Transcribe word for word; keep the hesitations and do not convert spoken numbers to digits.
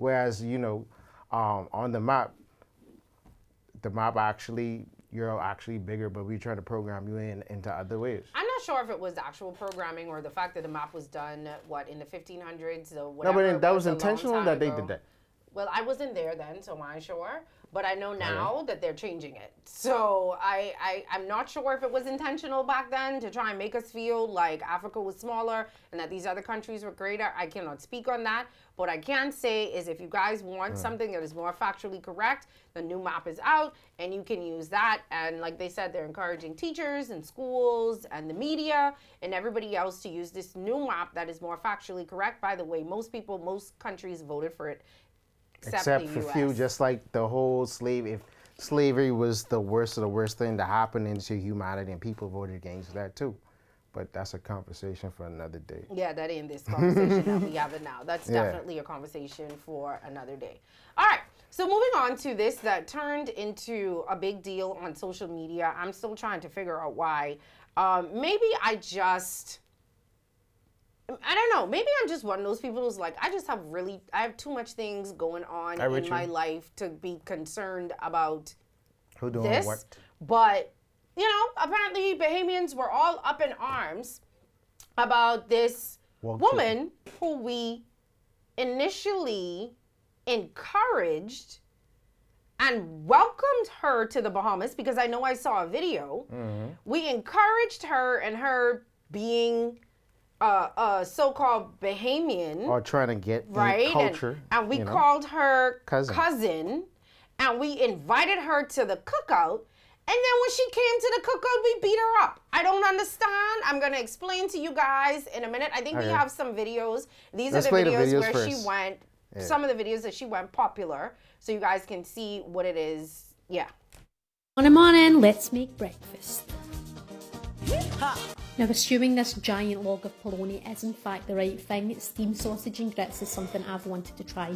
Whereas, you know, um, on the map, the map actually, you're actually bigger, but we try to program you in into other ways. I'm not sure if it was actual programming or the fact that the map was done, what, in the fifteen hundreds or whatever. No, but that was, was intentional that they did that. Well, I wasn't there then, so I'm sure. But I know now okay. that they're changing it. So I, I, I'm not sure if it was intentional back then to try and make us feel like Africa was smaller and that these other countries were greater. I cannot speak on that. What I can say is if you guys want mm. something that is more factually correct, the new map is out and you can use that. And like they said, they're encouraging teachers and schools and the media and everybody else to use this new map that is more factually correct. By the way, most people, most countries voted for it. Except, Except for few, just like the whole slave, if slavery was the worst of the worst thing to happen into humanity, and people voted against that too. But that's a conversation for another day. Yeah, that ain't this conversation that we have it now. That's yeah. definitely a conversation for another day. All right, so moving on to this that turned into a big deal on social media. I'm still trying to figure out why. Um, maybe I just... I don't know. Maybe I'm just one of those people who's like, I just have really, I have too much things going on in my life to be concerned about Who doing this. What? But, you know, apparently Bahamians were all up in arms about this well, woman too. who we initially encouraged and welcomed her to the Bahamas because I know I saw a video. Mm-hmm. We encouraged her and her being... Uh, uh, so-called Bahamian. Or trying to get right? in culture. And, and we you know? called her cousin. cousin, and we invited her to the cookout, and then when she came to the cookout, we beat her up. I don't understand. I'm going to explain to you guys in a minute. I think okay. we have some videos. These Let's are the videos, the videos where first. she went, yeah. some of the videos that she went popular, so you guys can see what it is. Yeah. Morning, morning. Let's make breakfast. Now, assuming this giant log of polony is in fact the right thing, steamed sausage and grits is something I've wanted to try